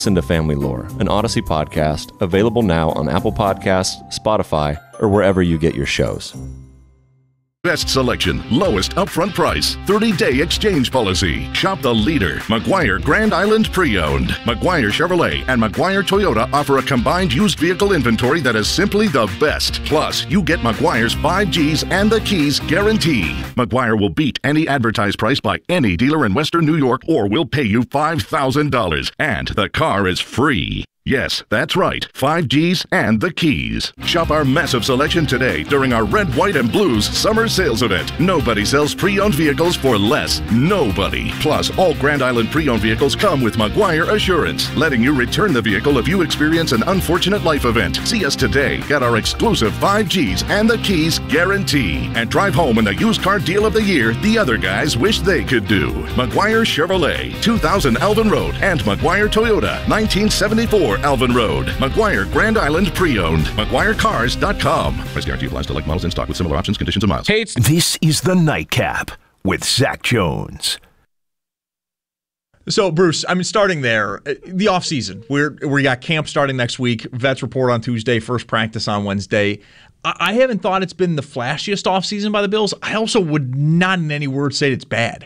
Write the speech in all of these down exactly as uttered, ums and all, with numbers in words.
Listen to Family Lore, an Odyssey podcast, available now on Apple Podcasts, Spotify, or wherever you get your shows. Best selection, lowest upfront price, thirty-day exchange policy. Shop the leader, McGuire Grand Island Pre-Owned. McGuire Chevrolet and McGuire Toyota offer a combined used vehicle inventory that is simply the best. Plus, you get McGuire's five G's and the keys guarantee. McGuire will beat any advertised price by any dealer in Western New York or will pay you five thousand dollars. And the car is free. Yes, that's right. five G's and the keys. Shop our massive selection today during our Red, White, and Blues summer sales event. Nobody sells pre-owned vehicles for less. Nobody. Plus, all Grand Island pre-owned vehicles come with McGuire Assurance, letting you return the vehicle if you experience an unfortunate life event. See us today. Get our exclusive five G's and the keys guarantee. And drive home in the used car deal of the year the other guys wish they could do. McGuire Chevrolet, two thousand Alvin Road, and McGuire Toyota, nineteen seventy-four Alvin Road. McGuire Grand Island Pre-Owned. McGuire Cars dot com. Price guarantee applies to like models in stock with similar options, conditions, and miles. Hey, it's- This is the Nightcap with Zach Jones. So, Bruce, I mean, starting there, the offseason. We're we got camp starting next week. Vets report on Tuesday, first practice on Wednesday. I, I haven't thought it's been the flashiest offseason by the Bills. I also would not in any word say it's bad.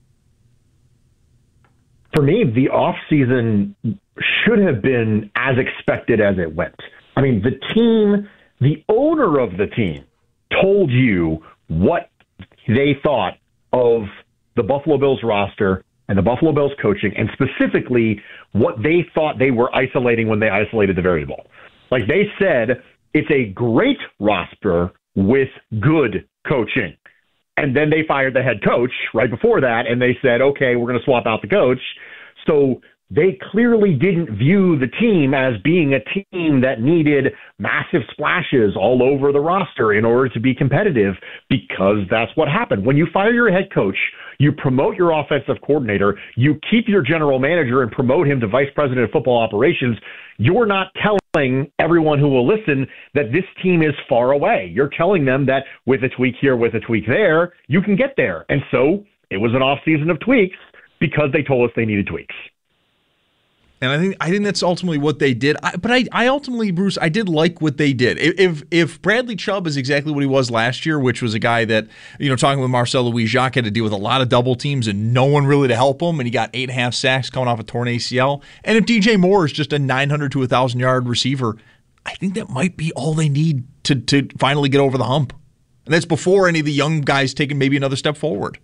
For me, the offseason should have been as expected as it went. I mean, the team, the owner of the team told you what they thought of the Buffalo Bills roster and the Buffalo Bills coaching, and specifically what they thought they were isolating when they isolated the variable. Like they said, it's a great roster with good coaching. And then they fired the head coach right before that, and they said, okay, we're going to swap out the coach. So they clearly didn't view the team as being a team that needed massive splashes all over the roster in order to be competitive, because that's what happened. When you fire your head coach, you promote your offensive coordinator, you keep your general manager and promote him to vice president of football operations. You're not telling everyone who will listen that this team is far away. You're telling them that with a tweak here, with a tweak there, you can get there. And so it was an offseason of tweaks because they told us they needed tweaks. And I think I think that's ultimately what they did. I, but I, I ultimately, Bruce, I did like what they did. If if Bradley Chubb is exactly what he was last year, which was a guy that, you know, talking with Marcel Louis-Jacques, had to deal with a lot of double teams and no one really to help him, and he got eight and a half sacks coming off a torn A C L. And if D J Moore is just a nine hundred to one thousand yard receiver, I think that might be all they need to to finally get over the hump. And that's before any of the young guys taking maybe another step forward.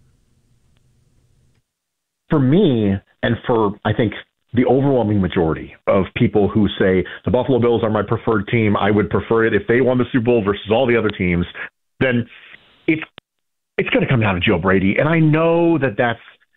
For me, and for, I think, the overwhelming majority of people who say the Buffalo Bills are my preferred team, I would prefer it if they won the Super Bowl versus all the other teams, then it's it's going to come down to Joe Brady. And I know that that's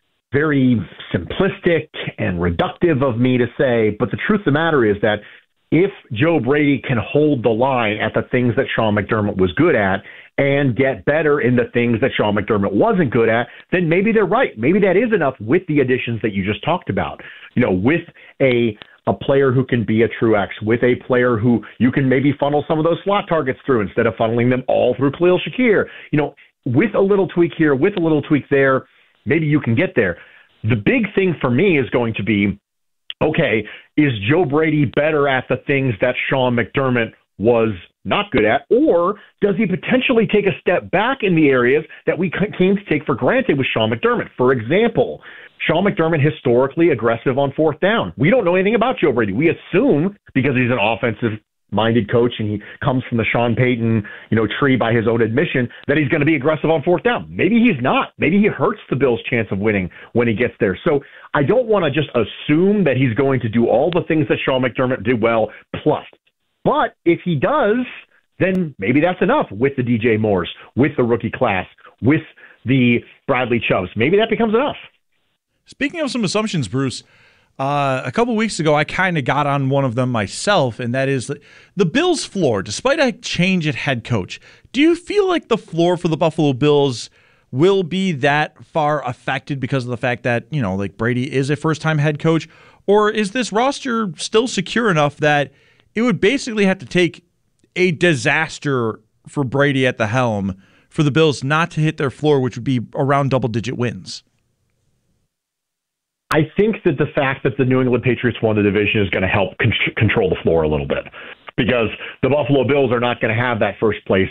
very simplistic and reductive of me to say, but the truth of the matter is that if Joe Brady can hold the line at the things that Sean McDermott was good at and get better in the things that Sean McDermott wasn't good at, then maybe they're right. Maybe that is enough with the additions that you just talked about. You know, with a a player who can be a true X, with a player who you can maybe funnel some of those slot targets through instead of funneling them all through Khalil Shakir. You know, with a little tweak here, with a little tweak there, maybe you can get there. The big thing for me is going to be, okay, is Joe Brady better at the things that Sean McDermott was not good at, or does he potentially take a step back in the areas that we came to take for granted with Sean McDermott? For example, Sean McDermott historically aggressive on fourth down. We don't know anything about Joe Brady. We assume because he's an offensive-minded coach and he comes from the Sean Payton, you know, tree by his own admission, that he's going to be aggressive on fourth down. Maybe he's not. Maybe he hurts the Bills' chance of winning when he gets there. So I don't want to just assume that he's going to do all the things that Sean McDermott did well, plus. But if he does, then maybe that's enough with the D J Moores, with the rookie class, with the Bradley Chubbs. Maybe that becomes enough. Speaking of some assumptions, Bruce, uh, a couple weeks ago I kind of got on one of them myself, and that is the Bills' floor. Despite a change at head coach, do you feel like the floor for the Buffalo Bills will be that far affected because of the fact that, you know, like Brady is a first-time head coach? Or is this roster still secure enough that it would basically have to take a disaster for Brady at the helm for the Bills not to hit their floor, which would be around double-digit wins? I think that the fact that the New England Patriots won the division is going to help con- control the floor a little bit, because the Buffalo Bills are not going to have that first place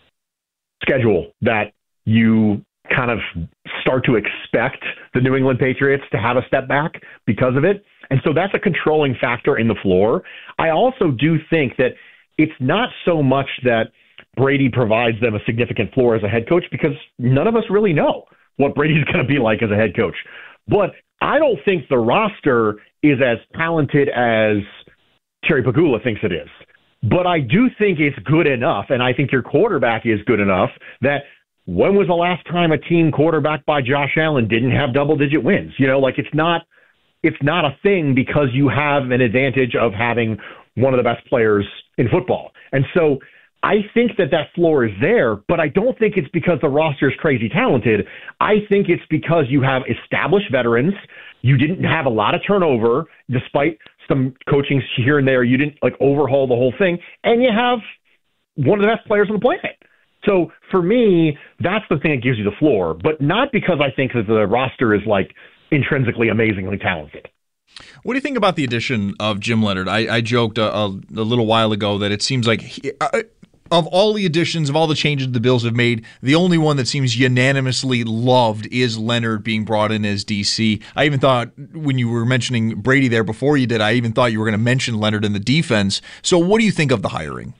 schedule that you kind of start to expect the New England Patriots to have a step back because of it. And so that's a controlling factor in the floor. I also do think that it's not so much that Brady provides them a significant floor as a head coach, because none of us really know what Brady's going to be like as a head coach. But I don't think the roster is as talented as Terry Pegula thinks it is. But I do think it's good enough, and I think your quarterback is good enough, that when was the last time a team quarterbacked by Josh Allen didn't have double-digit wins? You know, like it's not it's not a thing because you have an advantage of having one of the best players in football. And so I think that that floor is there, but I don't think it's because the roster is crazy talented. I think it's because you have established veterans. You didn't have a lot of turnover, despite some coaching here and there. You didn't like overhaul the whole thing, and you have one of the best players on the planet. So for me, that's the thing that gives you the floor, but not because I think that the roster is like intrinsically amazingly talented. What do you think about the addition of Jim Leonhard? I, I joked a, a, a little while ago that it seems like he, uh, of all the additions, of all the changes the Bills have made, the only one that seems unanimously loved is Leonhard being brought in as D C. I even thought when you were mentioning Brady there before you did, I even thought you were going to mention Leonhard in the defense. So what do you think of the hiring?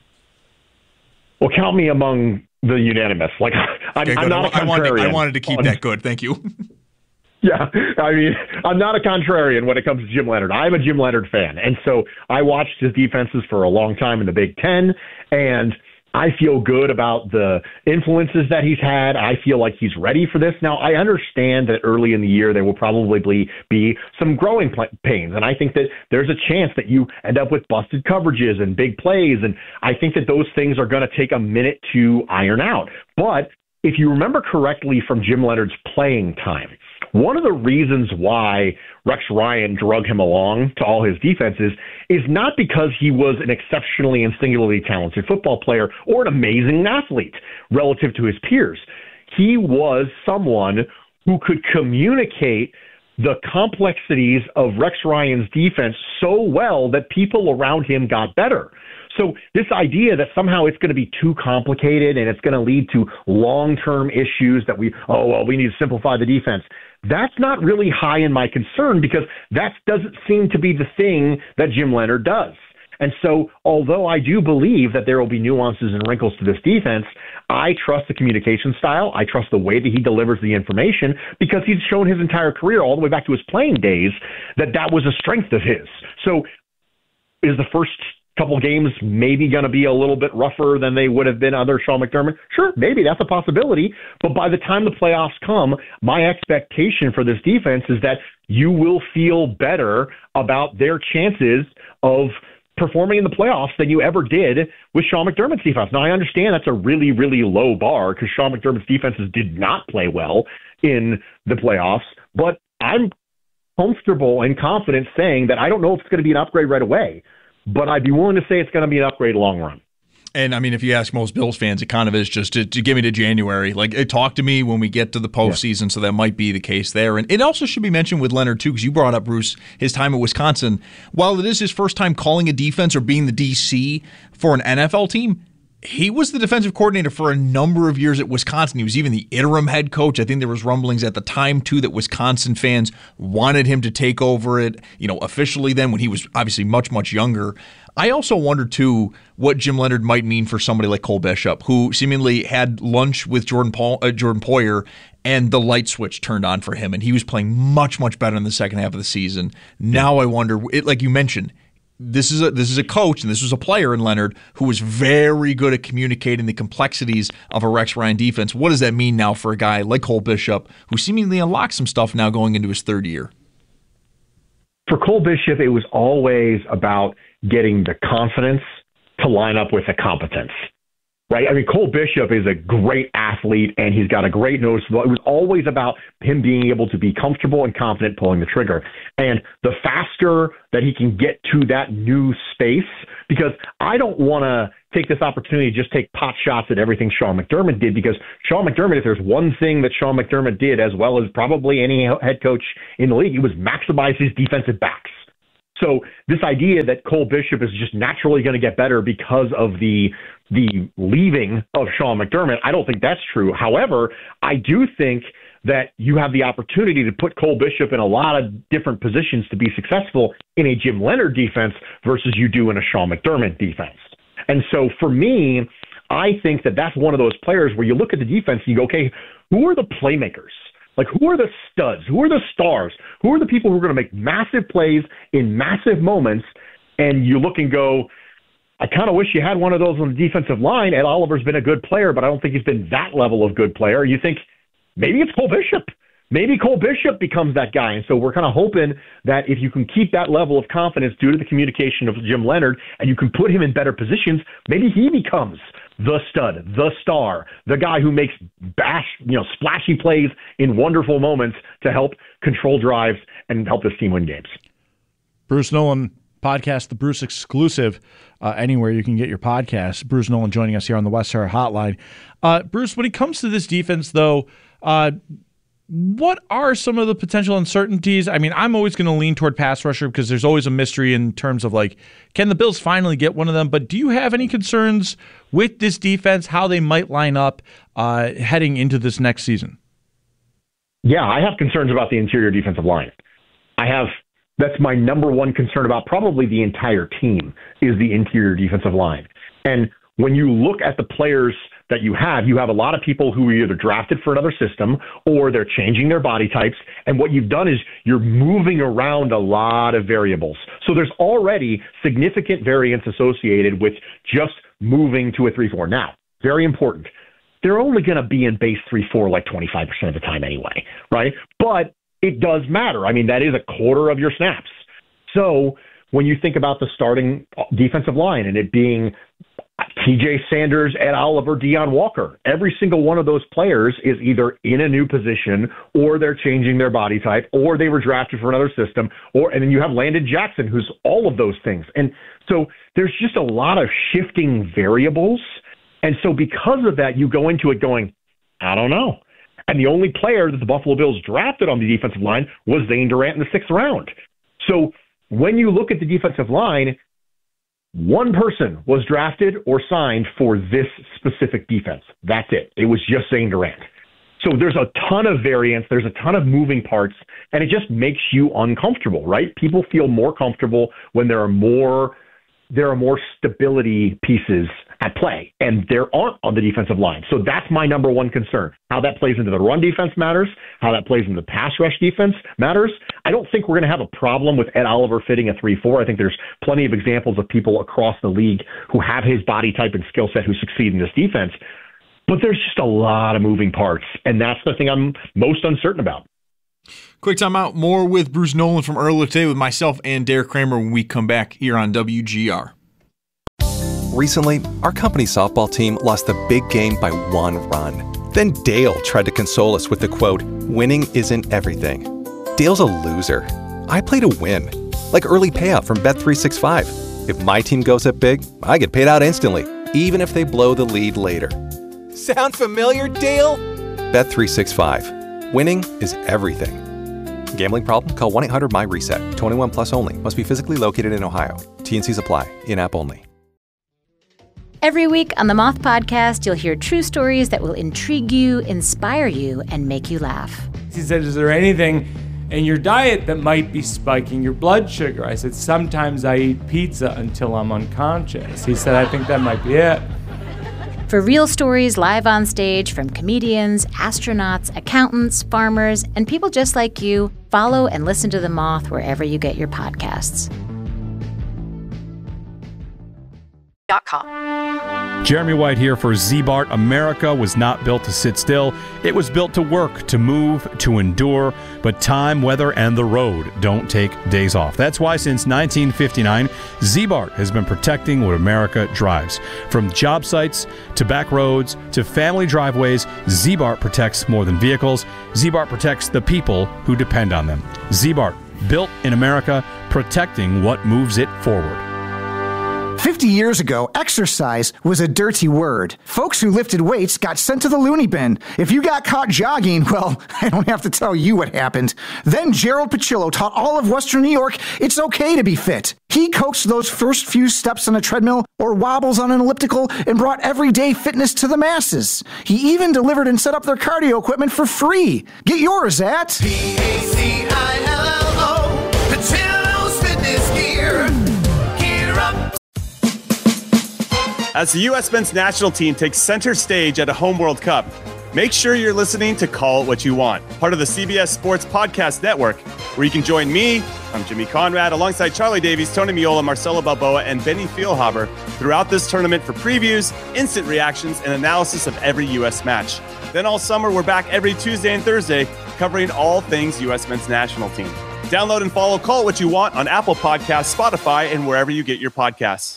Well, count me among the unanimous. Like, I'm, okay, I'm not a contrarian. I wanted, I wanted to keep on, that good. Thank you. Yeah, I mean, I'm not a contrarian when it comes to Jim Leonhard. I'm a Jim Leonhard fan. And so I watched his defenses for a long time in the Big Ten, and I feel good about the influences that he's had. I feel like he's ready for this. Now, I understand that early in the year there will probably be some growing pains, and I think that there's a chance that you end up with busted coverages and big plays, and I think that those things are going to take a minute to iron out. But if you remember correctly from Jim Leonhard's playing time, one of the reasons why Rex Ryan drug him along to all his defenses is not because he was an exceptionally and singularly talented football player or an amazing athlete relative to his peers. He was someone who could communicate the complexities of Rex Ryan's defense so well that people around him got better. So this idea that somehow it's going to be too complicated and it's going to lead to long-term issues that we, oh, well, we need to simplify the defense, that's not really high in my concern, because that doesn't seem to be the thing that Jim Leonhard does. And so although I do believe that there will be nuances and wrinkles to this defense, I trust the communication style. I trust the way that he delivers the information, because he's shown his entire career, all the way back to his playing days, that that was a strength of his. So is the first couple games maybe going to be a little bit rougher than they would have been under Sean McDermott? Sure, maybe that's a possibility. But by the time the playoffs come, my expectation for this defense is that you will feel better about their chances of performing in the playoffs than you ever did with Sean McDermott's defense. Now, I understand that's a really, really low bar, because Sean McDermott's defenses did not play well in the playoffs, but I'm comfortable and confident saying that I don't know if it's going to be an upgrade right away, but I'd be willing to say it's going to be an upgrade long run. And I mean, if you ask most Bills fans, it kind of is just to, to give me to January. Like, it, talk to me when we get to the postseason, yeah. So that might be the case there. And it also should be mentioned with Leonhard, too, because you brought up, Bruce, his time at Wisconsin. While it is his first time calling a defense or being the D C for an N F L team, he was the defensive coordinator for a number of years at Wisconsin. He was even the interim head coach. I think there was rumblings at the time, too, that Wisconsin fans wanted him to take over it, you know, officially then, when he was obviously much, much younger. I also wonder, too, what Jim Leonhard might mean for somebody like Cole Bishop, who seemingly had lunch with Jordan Paul, uh, Jordan Poyer, and the light switch turned on for him, and he was playing much, much better in the second half of the season. Now I wonder, it, like you mentioned, This is a this is a coach, and this was a player in Leonhard who was very good at communicating the complexities of a Rex Ryan defense. What does that mean now for a guy like Cole Bishop, who seemingly unlocked some stuff now going into his third year? For Cole Bishop, it was always about getting the confidence to line up with the competence. right? I mean, Cole Bishop is a great athlete, and he's got a great nose. It was always about him being able to be comfortable and confident pulling the trigger. And the faster that he can get to that new space, because I don't want to take this opportunity to just take pot shots at everything Sean McDermott did, because Sean McDermott, if there's one thing that Sean McDermott did as well as probably any head coach in the league, it was maximize his defensive backs. So this idea that Cole Bishop is just naturally going to get better because of the the leaving of Sean McDermott, I don't think that's true. However, I do think that you have the opportunity to put Cole Bishop in a lot of different positions to be successful in a Jim Leonhard defense versus you do in a Sean McDermott defense. And so for me, I think that that's one of those players where you look at the defense and you go, okay, who are the playmakers? Like, who are the studs? Who are the stars? Who are the people who are going to make massive plays in massive moments? And you look and go, I kind of wish you had one of those on the defensive line. Ed Oliver's been a good player, but I don't think he's been that level of good player. You think maybe it's Cole Bishop. Maybe Cole Bishop becomes that guy. And so we're kind of hoping that if you can keep that level of confidence due to the communication of Jim Leonhard and you can put him in better positions, maybe he becomes the stud, the star, the guy who makes bash, you know, splashy plays in wonderful moments to help control drives and help this team win games. Bruce Nolan podcast, the Bruce exclusive, uh, anywhere you can get your podcast. Bruce Nolan joining us here on the West Sahara Hotline. Uh, Bruce, when it comes to this defense, though, uh, what are some of the potential uncertainties? I mean, I'm always going to lean toward pass rusher because there's always a mystery in terms of, like, can the Bills finally get one of them? But do you have any concerns with this defense, how they might line up uh, heading into this next season? Yeah, I have concerns about the interior defensive line. I have that's my number one concern about probably the entire team is the interior defensive line. And when you look at the players that you have, you have a lot of people who are either drafted for another system or they're changing their body types. And what you've done is you're moving around a lot of variables. So there's already significant variance associated with just moving to a three four. Now, very important. They're only going to be in base three four like twenty-five percent of the time anyway, right? But it does matter. I mean, that is a quarter of your snaps. So when you think about the starting defensive line and it being T J Sanders, Ed Oliver, Deion Walker, every single one of those players is either in a new position or they're changing their body type or they were drafted for another system, or and then you have Landon Jackson, who's all of those things. And so there's just a lot of shifting variables. And so because of that, you go into it going, I don't know. And the only player that the Buffalo Bills drafted on the defensive line was Zane Durant in the sixth round. So when you look at the defensive line, one person was drafted or signed for this specific defense. That's it. It was just Zane Durant. So there's a ton of variance. There's a ton of moving parts, and it just makes you uncomfortable, right? People feel more comfortable when there are more there are more stability pieces at play, and there aren't on the defensive line. So that's my number one concern. How that plays into the run defense matters. How that plays into the pass rush defense matters. I don't think we're going to have a problem with Ed Oliver fitting a three four. I think there's plenty of examples of people across the league who have his body type and skill set who succeed in this defense. But there's just a lot of moving parts, and that's the thing I'm most uncertain about. Quick timeout. More with Bruce Nolan from earlier today with myself and Derek Kramer when we come back here on W G R. Recently, our company's softball team lost the big game by one run. Then Dale tried to console us with the quote, "Winning isn't everything." Dale's a loser. I play to win. Like early payout from Bet three sixty-five. If my team goes up big, I get paid out instantly, even if they blow the lead later. Sound familiar, Dale? Bet three sixty-five. Winning is everything. Gambling problem? Call one eight hundred M Y reset. twenty-one plus only. Must be physically located in Ohio. T N Cs apply. In-app only. Every week on the Moth Podcast, you'll hear true stories that will intrigue you, inspire you, and make you laugh. He said, is there anything in your diet that might be spiking your blood sugar? I said, sometimes I eat pizza until I'm unconscious. He said, I think that might be it. For real stories live on stage from comedians, astronauts, accountants, farmers, and people just like you, follow and listen to The Moth wherever you get your podcasts. .com. Jeremy White here for Z-Bart. America was not built to sit still. It was built to work, to move, to endure. But time, weather, and the road don't take days off. That's why since nineteen fifty-nine, Z-Bart has been protecting what America drives. From job sites to back roads to family driveways, Z-Bart protects more than vehicles. Z-Bart protects the people who depend on them. Z-Bart, built in America, protecting what moves it forward. fifty years ago, exercise was a dirty word. Folks who lifted weights got sent to the loony bin. If you got caught jogging, well, I don't have to tell you what happened. Then Gerald Pacillo taught all of Western New York it's okay to be fit. He coached those first few steps on a treadmill or wobbles on an elliptical and brought everyday fitness to the masses. He even delivered and set up their cardio equipment for free. Get yours at P A C I L L O, Pacillo's Fitness Gear. Gear up. As the U S men's national team takes center stage at a home World Cup, make sure you're listening to Call It What You Want, part of the C B S Sports Podcast Network, where you can join me, I'm Jimmy Conrad, alongside Charlie Davies, Tony Miola, Marcelo Balboa, and Benny Feilhaber throughout this tournament for previews, instant reactions, and analysis of every U S match. Then all summer, we're back every Tuesday and Thursday, covering all things U S men's national team. Download and follow Call It What You Want on Apple Podcasts, Spotify, and wherever you get your podcasts.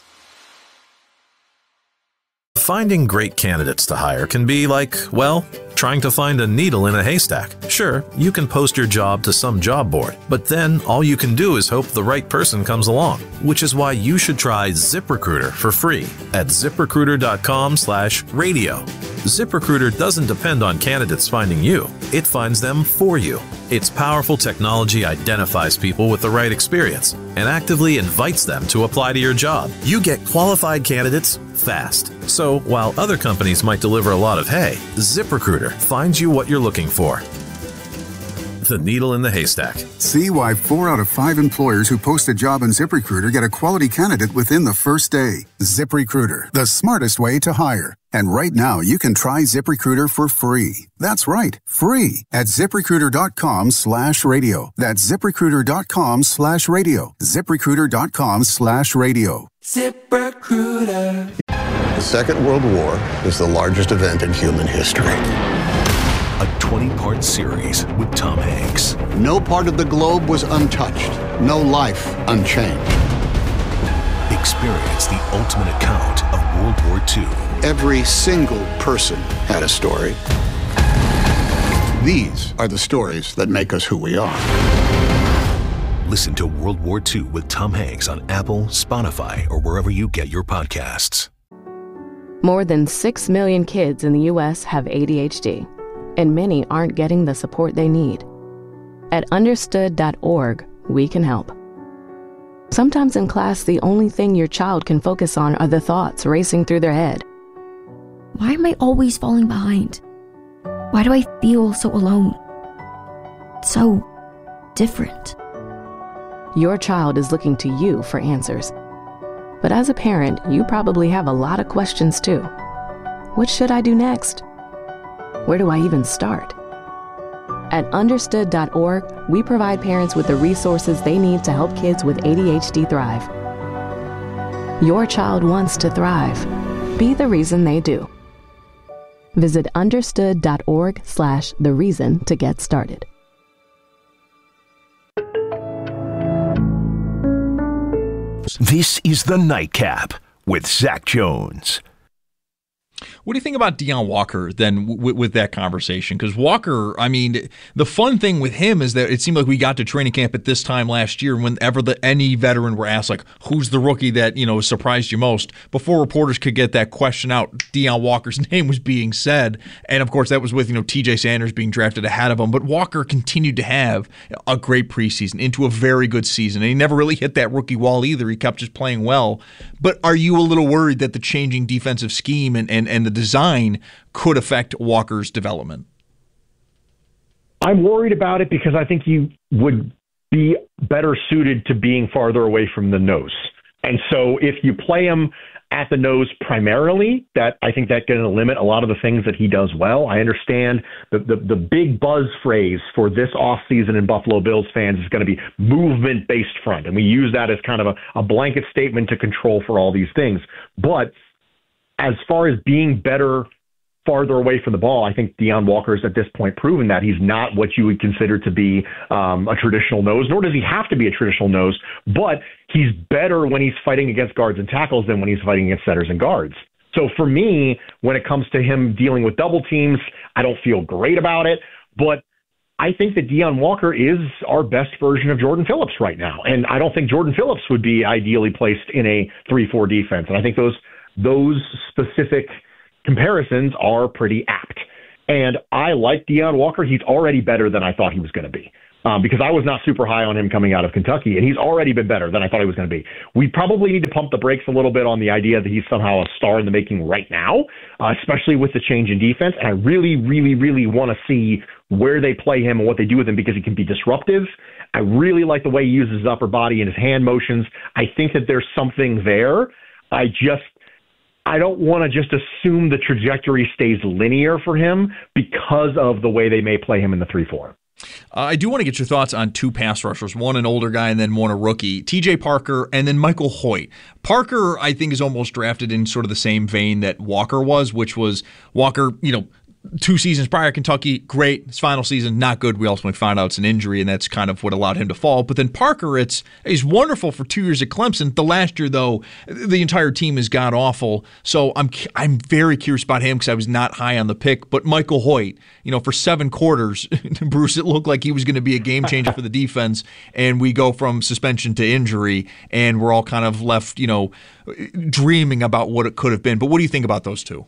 Finding great candidates to hire can be like, well, trying to find a needle in a haystack. Sure, you can post your job to some job board, but then all you can do is hope the right person comes along, which is why you should try ZipRecruiter for free at ZipRecruiter.com slash radio. ZipRecruiter doesn't depend on candidates finding you. It finds them for you. Its powerful technology identifies people with the right experience and actively invites them to apply to your job. You get qualified candidates fast. So while other companies might deliver a lot of hay, ZipRecruiter finds you what you're looking for. The needle in the haystack. See why four out of five employers who post a job on ZipRecruiter get a quality candidate within the first day. ZipRecruiter, the smartest way to hire. And right now, you can try ZipRecruiter for free. That's right, free at ZipRecruiter.com slash radio. That's ZipRecruiter.com slash radio. ZipRecruiter.com slash radio. ZipRecruiter. The Second World War is the largest event in human history. A twenty-part series with Tom Hanks. No part of the globe was untouched. No life unchanged. Experience the ultimate account of World War Two. Every single person had a story. These are the stories that make us who we are. Listen to World War Two with Tom Hanks on Apple, Spotify, or wherever you get your podcasts. More than six million kids in the U S have A D H D, and many aren't getting the support they need. At understood dot org, we can help. Sometimes in class, the only thing your child can focus on are the thoughts racing through their head. Why am I always falling behind? Why do I feel so alone? So different. Your child is looking to you for answers. But as a parent, you probably have a lot of questions too. What should I do next? Where do I even start? At understood dot org, we provide parents with the resources they need to help kids with A D H D thrive. Your child wants to thrive. Be the reason they do. Visit understood dot org slash the reason to get started. This is the Nightcap with Zach Jones. What do you think about Deon Walker then w- with that conversation? Because Walker, I mean, the fun thing with him is that it seemed like we got to training camp at this time last year, whenever the, any veteran were asked, like, who's the rookie that, you know, surprised you most? Before reporters could get that question out, Deon Walker's name was being said. And, of course, that was with, you know, T J Sanders being drafted ahead of him. But Walker continued to have a great preseason into a very good season. And he never really hit that rookie wall either. He kept just playing well. But are you a little worried that the changing defensive scheme and, and, and the design could affect Walker's development? I'm worried about it because I think you would be better suited to being farther away from the nose. And so if you play him at the nose primarily, that I think that's going to limit a lot of the things that he does well. I understand the, the, the big buzz phrase for this offseason in Buffalo Bills fans is going to be movement-based front. And we use that as kind of a, a blanket statement to control for all these things. But as far as being better farther away from the ball, I think Deion Walker's at this point proven that he's not what you would consider to be um, a traditional nose, nor does he have to be a traditional nose, but he's better when he's fighting against guards and tackles than when he's fighting against setters and guards. So for me, when it comes to him dealing with double teams, I don't feel great about it, but I think that Deion Walker is our best version of Jordan Phillips right now. And I don't think Jordan Phillips would be ideally placed in a three four defense. And I think those those specific comparisons are pretty apt. And I like Deion Walker. He's already better than I thought he was going to be. Um, because I was not super high on him coming out of Kentucky, and he's already been better than I thought he was going to be. We probably need to pump the brakes a little bit on the idea that he's somehow a star in the making right now, uh, especially with the change in defense. And I really, really, really want to see where they play him and what they do with him because he can be disruptive. I really like the way he uses his upper body and his hand motions. I think that there's something there. I just I don't want to just assume the trajectory stays linear for him because of the way they may play him in the three four. Uh, I do want to get your thoughts on two pass rushers, one an older guy and then one a rookie, T J Parker and then Michael Hoyt. Parker, I think, is almost drafted in sort of the same vein that Walker was, which was Walker, you know, two seasons prior, Kentucky, great. His final season, not good. We ultimately found out it's an injury, and that's kind of what allowed him to fall. But then Parker, it's he's wonderful for two years at Clemson. The last year, though, the entire team is god-awful. So I'm I'm very curious about him because I was not high on the pick. But Michael Hoyt, you know, for seven quarters, Bruce, it looked like he was going to be a game changer for the defense, and we go from suspension to injury, and we're all kind of left, you know, dreaming about what it could have been. But what do you think about those two?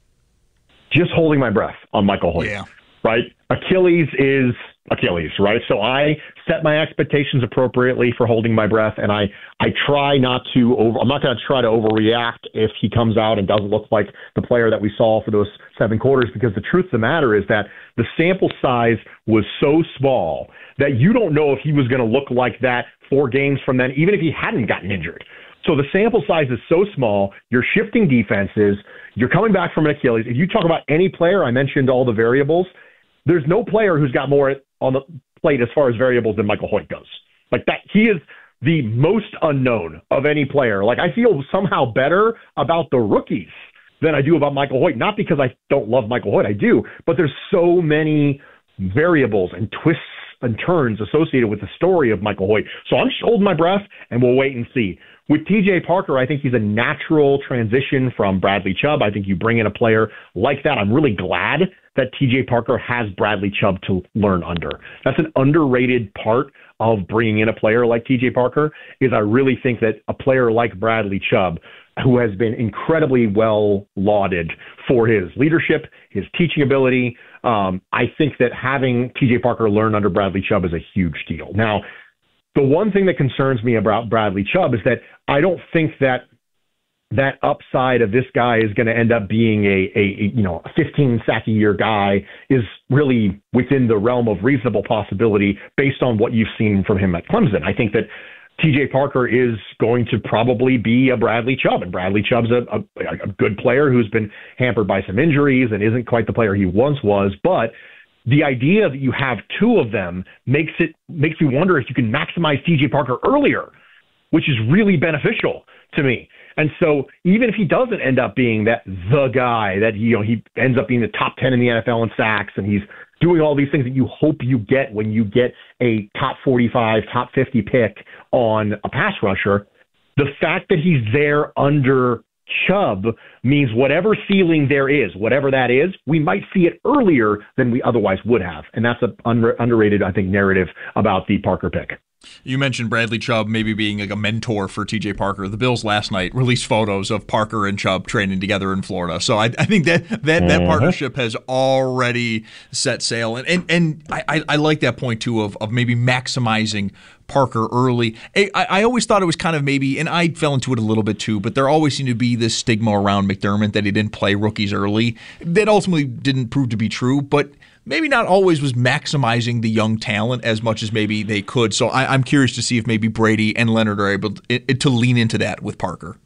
Just holding my breath on Michael Hoyt, yeah. right? Achilles is Achilles, right? So I set my expectations appropriately for holding my breath, and I, I try not to over. I'm not going to try to overreact if he comes out and doesn't look like the player that we saw for those seven quarters, because the truth of the matter is that the sample size was so small that you don't know if he was going to look like that four games from then, even if he hadn't gotten injured. So the sample size is so small, you're shifting defenses, you're coming back from an Achilles. If you talk about any player, I mentioned all the variables, there's no player who's got more on the plate as far as variables than Michael Hoyt goes. Like that, he is the most unknown of any player. Like I feel somehow better about the rookies than I do about Michael Hoyt, not because I don't love Michael Hoyt, I do, but there's so many variables and twists and turns associated with the story of Michael Hoyt. So I'm just holding my breath, and we'll wait and see. With T J Parker, I think he's a natural transition from Bradley Chubb. I think you bring in a player like that. I'm really glad that T J Parker has Bradley Chubb to learn under. That's an underrated part of bringing in a player like T J Parker, is I really think that a player like Bradley Chubb, who has been incredibly well lauded for his leadership, his teaching ability, um, I think that having T J Parker learn under Bradley Chubb is a huge deal. Now, the one thing that concerns me about Bradley Chubb is that I don't think that that upside of this guy is going to end up being a, a, a you know a fifteen sack a year guy is really within the realm of reasonable possibility based on what you've seen from him at Clemson. I think that T J Parker is going to probably be a Bradley Chubb, and Bradley Chubb's a, a, a good player who's been hampered by some injuries and isn't quite the player he once was, but the idea that you have two of them makes it makes me wonder if you can maximize T J Parker earlier, which is really beneficial to me. And so even if he doesn't end up being that the guy that you know he ends up being the top ten in the N F L in sacks, and he's doing all these things that you hope you get when you get a top forty-five, top fifty pick on a pass rusher, the fact that he's there under Chubb means whatever ceiling there is, whatever that is, we might see it earlier than we otherwise would have. And that's an under, underrated, I think, narrative about the Parker pick. You mentioned Bradley Chubb maybe being like a mentor for T J Parker. The Bills last night released photos of Parker and Chubb training together in Florida. So I, I think that that, that mm-hmm. partnership has already set sail. And and, and I, I like that point, too, of, of maybe maximizing Parker early. I, I always thought it was kind of maybe, and I fell into it a little bit too, but there always seemed to be this stigma around McDermott that he didn't play rookies early. That ultimately didn't prove to be true, but maybe not always was maximizing the young talent as much as maybe they could. So I, I'm curious to see if maybe Brady and Leonard are able to, to lean into that with Parker.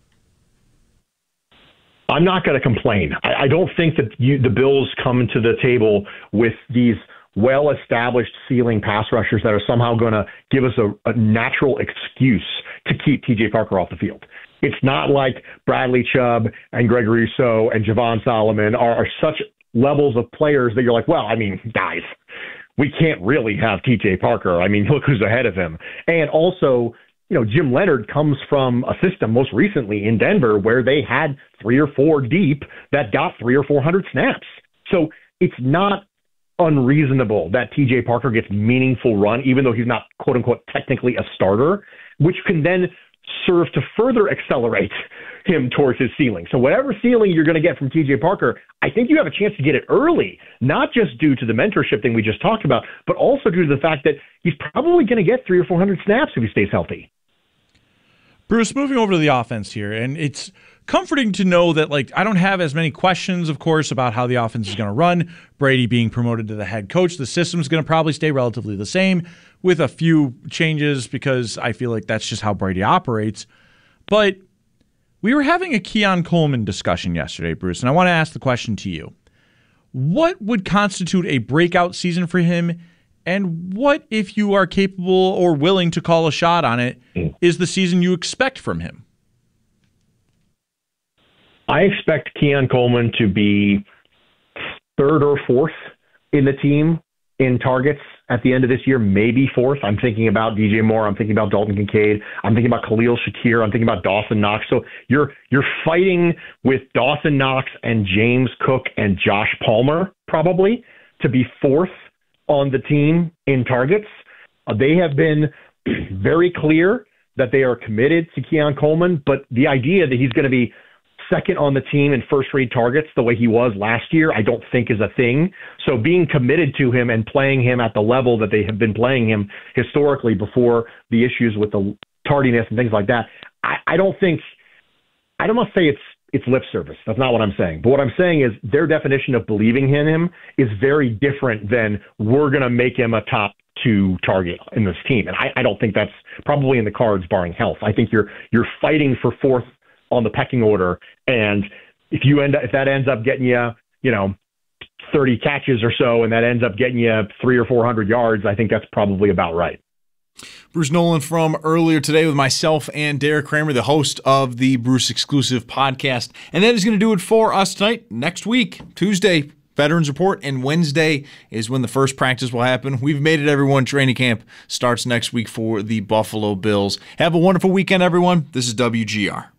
I'm not going to complain. I, I don't think that you, the Bills come to the table with these well-established ceiling pass rushers that are somehow going to give us a, a natural excuse to keep T J Parker off the field. It's not like Bradley Chubb and Gregory Rousseau and Javon Solomon are, are such levels of players that you're like, well, I mean, guys, we can't really have T J Parker. I mean, look who's ahead of him. And also, you know, Jim Leonhard comes from a system most recently in Denver where they had three or four deep that got three or four hundred snaps. So it's not unreasonable that T J Parker gets meaningful run, even though he's not, quote unquote, technically a starter, which can then serve to further accelerate him towards his ceiling. So whatever ceiling you're going to get from T J Parker, I think you have a chance to get it early, not just due to the mentorship thing we just talked about, but also due to the fact that he's probably going to get three or four hundred snaps if he stays healthy. Bruce, moving over to the offense here, and it's comforting to know that, like, I don't have as many questions, of course, about how the offense is going to run. Brady being promoted to the head coach, the system's going to probably stay relatively the same with a few changes because I feel like that's just how Brady operates. But we were having a Keon Coleman discussion yesterday, Bruce, and I want to ask the question to you. What would constitute a breakout season for him? And what, if you are capable or willing to call a shot on it, is the season you expect from him? I expect Keon Coleman to be third or fourth in the team in targets at the end of this year, maybe fourth. I'm thinking about D J Moore. I'm thinking about Dalton Kincaid. I'm thinking about Khalil Shakir. I'm thinking about Dawson Knox. So you're you're fighting with Dawson Knox and James Cook and Josh Palmer probably to be fourth on the team in targets. Uh, they have been very clear that they are committed to Keon Coleman, but the idea that he's going to be second on the team in first-rate targets the way he was last year, I don't think is a thing. So being committed to him and playing him at the level that they have been playing him historically before the issues with the tardiness and things like that, I, I don't think, I don't want to say it's it's lip service. That's not what I'm saying. But what I'm saying is their definition of believing in him is very different than we're going to make him a top two target in this team. And I, I don't think that's probably in the cards barring health. I think you're you're fighting for fourth on the pecking order. And if you end up, if that ends up getting you, you know, thirty catches or so, and that ends up getting you three or four hundred yards, I think that's probably about right. Bruce Nolan from earlier today with myself and Derek Kramer, the host of the Bruce Exclusive podcast. And that is going to do it for us tonight. Next week, Tuesday, Veterans Report, and Wednesday is when the first practice will happen. We've made it, everyone. Training camp starts next week for the Buffalo Bills. Have a wonderful weekend, everyone. This is W G R.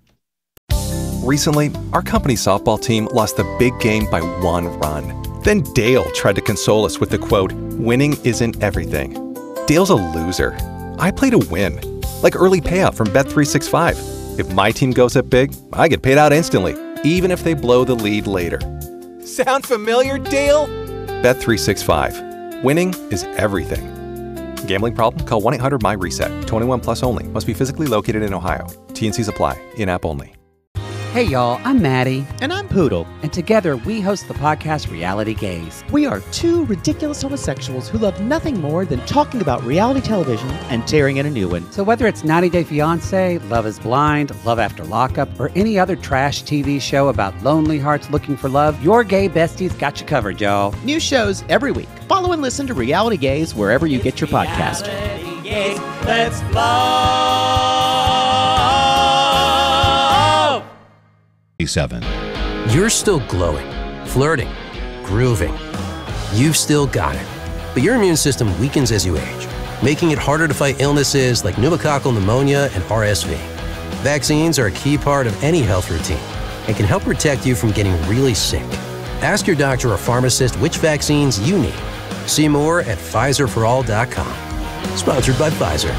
Recently, our company softball team lost the big game by one run. Then Dale tried to console us with the quote, "Winning isn't everything." Dale's a loser. I play to win. Like early payout from Bet three sixty-five. If my team goes up big, I get paid out instantly, even if they blow the lead later. Sound familiar, Dale? Bet three sixty-five. Winning is everything. Gambling problem? Call one eight hundred my reset. twenty-one plus only. Must be physically located in Ohio. T N Cs apply. In-app only. Hey y'all, I'm Maddie. And I'm Poodle. And together we host the podcast Reality Gaze. We are two ridiculous homosexuals who love nothing more than talking about reality television and tearing in a new one. So whether it's ninety day fiancé, Love is Blind, Love After Lockup, or any other trash T V show about lonely hearts looking for love, your gay besties got you covered, y'all. New shows every week. Follow and listen to Reality Gaze wherever you get your podcast. Reality Gaze, let's love. Seven. You're still glowing, flirting, grooving. You've still got it. But your immune system weakens as you age, making it harder to fight illnesses like pneumococcal pneumonia and R S V. Vaccines are a key part of any health routine and can help protect you from getting really sick. Ask your doctor or pharmacist which vaccines you need. See more at Pfizer for all dot com. Sponsored by Pfizer.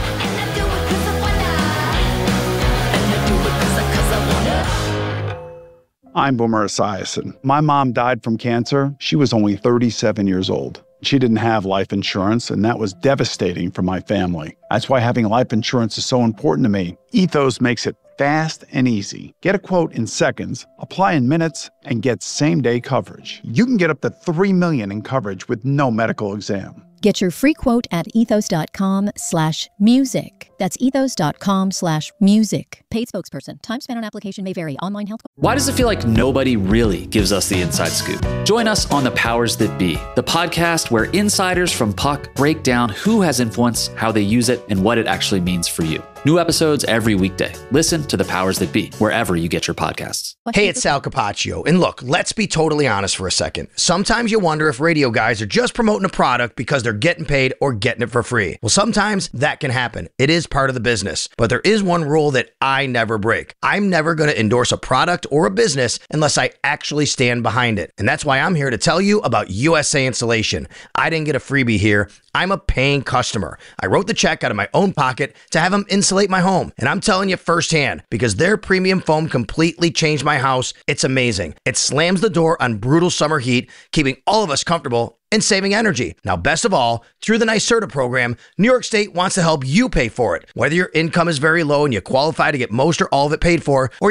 I'm Boomer Esiason. My mom died from cancer. She was only thirty-seven years old. She didn't have life insurance, and that was devastating for my family. That's why having life insurance is so important to me. Ethos makes it fast and easy. Get a quote in seconds, apply in minutes, and get same-day coverage. You can get up to three million dollars in coverage with no medical exam. Get your free quote at ethos.com slash music. That's ethos.com slash music. Paid spokesperson. Time spent on application may vary. Online health. Why does it feel like nobody really gives us the inside scoop? Join us on The Powers That Be, the podcast where insiders from Puck break down who has influence, how they use it, and what it actually means for you. New episodes every weekday. Listen to The Powers That Be, wherever you get your podcasts. Hey, it's Sal Capaccio. And look, let's be totally honest for a second. Sometimes you wonder if radio guys are just promoting a product because they're getting paid or getting it for free. Well, sometimes that can happen. It is part of the business. But there is one rule that I never break. I'm never going to endorse a product or a business unless I actually stand behind it. And that's why I'm here to tell you about U S A Insulation. I didn't get a freebie here. I'm a paying customer. I wrote the check out of my own pocket to have them insulate my home. And I'm telling you firsthand, because their premium foam completely changed my house. It's amazing. It slams the door on brutal summer heat, keeping all of us comfortable and saving energy. Now, best of all, through the NYSERDA program, New York State wants to help you pay for it. Whether your income is very low and you qualify to get most or all of it paid for, or